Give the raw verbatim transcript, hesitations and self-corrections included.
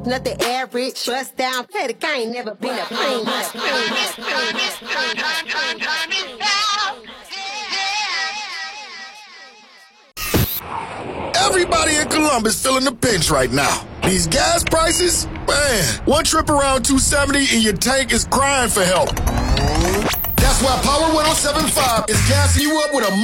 Nothing average, bust down, play the I ain't never been a plane. Everybody in Columbus feeling the pinch right now. These gas prices, man, one trip around two seventy and your tank is crying for help. That's why Power one oh seven point five is gassing you up with a